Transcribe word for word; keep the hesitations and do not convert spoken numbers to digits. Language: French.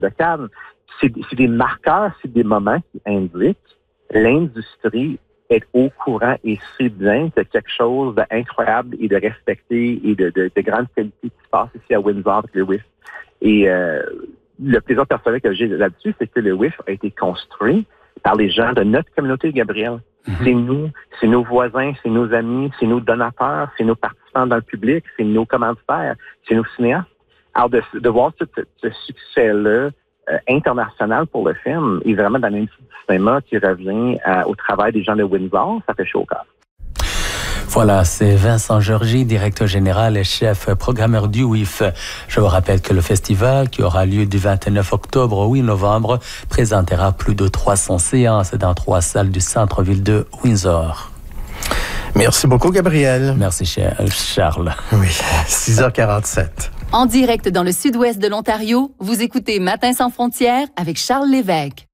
de Cannes. C'est, c'est des marqueurs, c'est des moments qui indiquent l'industrie est au courant et sait bien qu'il y a quelque chose d'incroyable et de respecté et de, de, de grande qualité qui se passe ici à Windsor avec le W I F. Et euh, le plaisir personnel que j'ai là-dessus, c'est que le W I F a été construit par les gens de notre communauté, Gabriel. Mm-hmm. C'est nous, c'est nos voisins, c'est nos amis, c'est nos donateurs, c'est nos participants dans le public, c'est nos commanditaires, c'est nos cinéastes. Alors, de, de voir ce, ce succès-là euh, international pour le film et vraiment dans l'industrie du cinéma qui revient euh, au travail des gens de Windsor, ça fait chaud au cœur. Voilà, c'est Vincent Georgi, directeur général et chef programmeur du W I F. Je vous rappelle que le festival, qui aura lieu du vingt-neuf octobre au huit novembre, présentera plus de trois cents séances dans trois salles du centre-ville de Windsor. Merci beaucoup, Gabriel. Merci, Charles. Oui, six heures quarante-sept. En direct dans le sud-ouest de l'Ontario, vous écoutez Matin sans frontières avec Charles Lévesque.